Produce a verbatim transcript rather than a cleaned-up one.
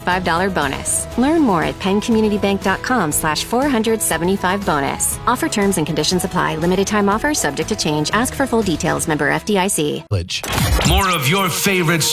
seventy-five dollars bonus. Learn more at PennCommunityBank.com slash 475 bonus. Offer terms and conditions apply. Limited time offer subject to change. Ask for full details. Member F D I C. More of your favorites.